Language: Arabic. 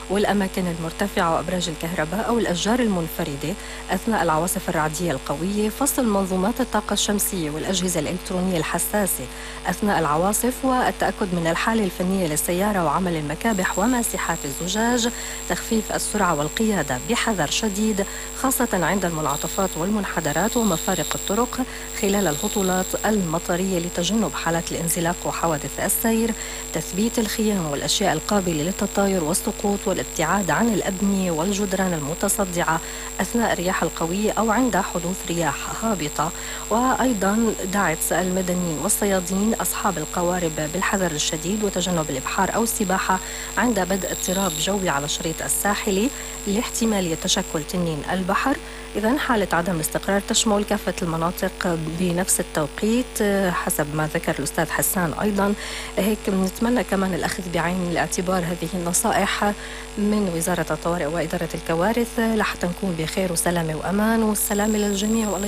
والأماكن المرتفعة وأبراج الكهرباء أو الأشجار المنفردة أثناء العواصف الرعدية القوية، فصل منظومات الطاقة الشمسية والأجهزة الإلكترونية الحساسة أثناء العواصف، والتأكد من الحالة الفنية للسيارة وعمل المكابح وماسحات الزجاج، تخفيف السرعة والقيادة بحذر شديد خاصة عند المنعطفات والمنحدرات ومفارق الطرق خلال الهطولات المطرية لتجنب حالات الانزلاق وحوادث السير، تثبيت الخيام والأشياء القابلة للتطاير والسقوط والابتعاد عن الأبنية والجدران المتصدعة أثناء الرياح القوية أو عند حدوث رياح هابطة. وأيضا دعت المدنيين والصيادين أصحاب القوارب بالحذر الشديد وتجنب الإبحار أو السباحة عند بدء اضطراب جوي على الشريط الساحلي لاحتمالية تشكل تنين البحر. إذن حالة عدم الاستقرار تشمل كافة المناطق بنفس التوقيت حسب ما ذكر الأستاذ حسان. أيضا هيك نتمنى كمان الأخذ بعين الاعتبار هذه النصائح من وزارة الطوارئ وإدارة الكوارث لحتى نكون بخير وسلامة وأمان، والسلامة للجميع.